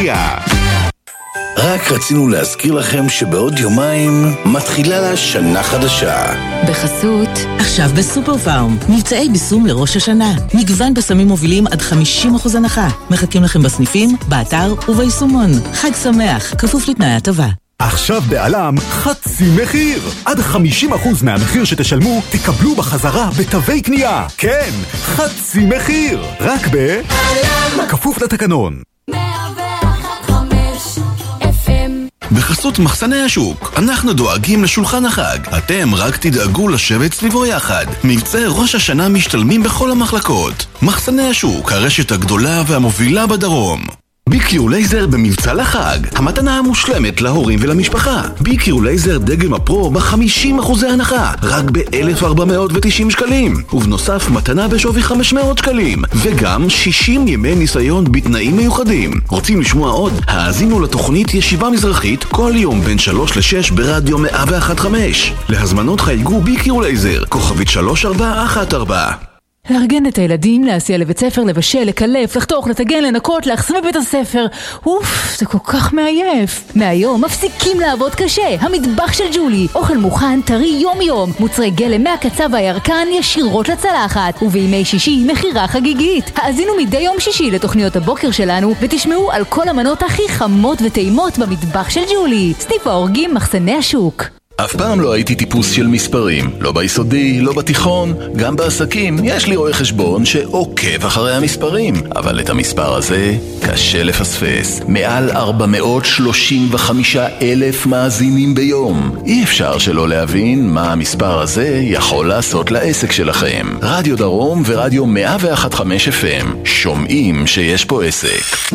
רק רצינו להזכיר לכם שבעוד יומיים מתחילה לה שנה חדשה. בחסות עכשיו בסופר פארם, מבצעי ביסום לראש השנה, מגוון בסמים מובילים עד 50% הנחה. מחכים לכם בסניפים, באתר וביישומון. חג שמח, כפוף לתנאי הטבה. עכשיו בעלם חצי מחיר. עד 50% מהמחיר שתשלמו תקבלו בחזרה בתווי קנייה. כן, חצי מחיר. רק בעלם. כפוף לתקנון. בחסות מחסני השוק, אנחנו דואגים לשולחן החג. אתם רק תדאגו לשבת סביבו יחד. מבצעי ראש השנה משתלמים בכל המחלקות. מחסני השוק, הרשת הגדולה והמובילה בדרום. BQ לייזר במבצע לחג, המתנה המושלמת להורים ולמשפחה. BQ לייזר דגם הפרו ב-50% הנחה, רק ב-1,490 שקלים. ובנוסף מתנה בשווי 500 שקלים, וגם 60 ימי ניסיון בתנאים מיוחדים. רוצים לשמוע עוד? האזינו לתוכנית ישיבה מזרחית כל יום בין 3 ל-6 ברדיו 101.5. להזמנות חייגו BQ לייזר, כוכבית 3414. לארגן את הילדים, להסיע לבית ספר, לבשל, לקלף, לחתוך, לטגן, לנקות, להחסים בבית הספר. זה כל כך מעייף. מהיום מפסיקים לעבוד קשה. המטבח של ג'ולי. אוכל מוכן, טרי יום יום. מוצרי גלם מהקצה והירקן ישירות לצלחת. ובימי שישי מחירה חגיגית. האזינו מדי יום שישי לתוכניות הבוקר שלנו, ותשמעו על כל המנות הכי חמות וטעימות במטבח של ג'ולי. סניף ההורגים, מחסני השוק. אף פעם לא הייתי טיפוס של מספרים, לא ביסודי, לא בתיכון, גם בעסקים. יש לי רואה חשבון שעוקב אחרי המספרים, אבל את המספר הזה קשה לפספס. מעל 435,000 מאזינים ביום. אי אפשר שלא להבין מה המספר הזה יכול לעשות לעסק שלכם. רדיו דרום ורדיו 101.5 FM, שומעים שיש פה עסק.